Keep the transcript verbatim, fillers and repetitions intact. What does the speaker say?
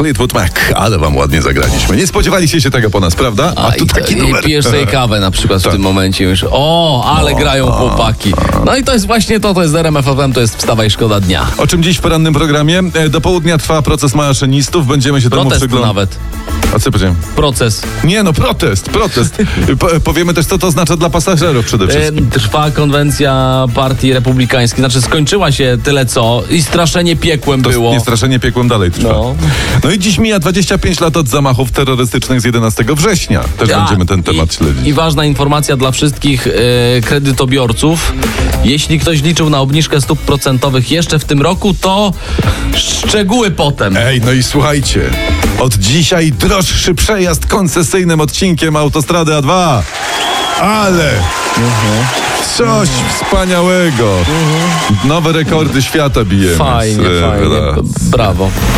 Fleetwood Mac, ale wam ładnie zagraliśmy. Nie spodziewaliście się tego po nas, prawda? A, A tu i, taki i numer. pijesz sobie kawę na przykład w Tak. tym momencie już. O, ale No, grają a, chłopaki. No i to jest właśnie to, to jest R M F F M, to jest Wstawa i Szkoda Dnia. O czym dziś w porannym programie? E, Do południa trwa proces maszynistów, będziemy się temu Protest przyglądać. nawet. A co powiedziałem? Proces. Nie no, protest, protest. Po, powiemy też, co to oznacza dla pasażerów przede wszystkim. E, Trwa konwencja partii republikańskiej, znaczy skończyła się tyle co i straszenie piekłem To było. nie straszenie piekłem dalej trwa. No. No i dziś mija dwadzieścia pięć lat od zamachów terrorystycznych z jedenastego września. Też Tak, będziemy ten temat i, śledzić. I ważna informacja dla wszystkich e, kredytobiorców. Jeśli ktoś liczył na obniżkę stóp procentowych jeszcze w tym roku, to szczegóły potem. Ej, no i słuchajcie, od dzisiaj droższy przejazd koncesyjnym odcinkiem autostrady A dwa. Ale coś wspaniałego. Nowe rekordy świata bijemy. Fajnie, Srebra. fajnie. Brawo.